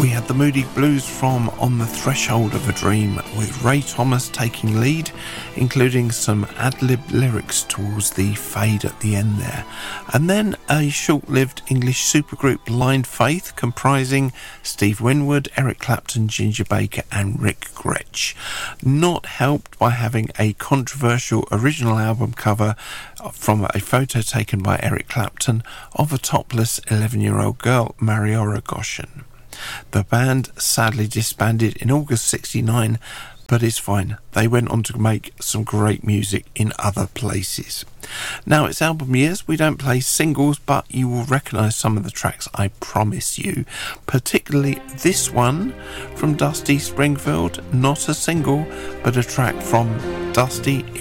We had the Moody Blues from On the Threshold of a Dream, with Ray Thomas taking lead, including some ad-lib lyrics towards the fade at the end there. And then a short-lived English supergroup, Blind Faith, comprising Steve Winwood, Eric Clapton, Ginger Baker and Rick Gretsch. Not helped by having a controversial original album cover from a photo taken by Eric Clapton of a topless 11-year-old girl, Mariora Goshen. The band sadly disbanded in August '69, but it's fine. They went on to make some great music in other places. Now, it's album years. We don't play singles, but you will recognise some of the tracks, I promise you. Particularly this one from Dusty Springfield. Not a single, but a track from Dusty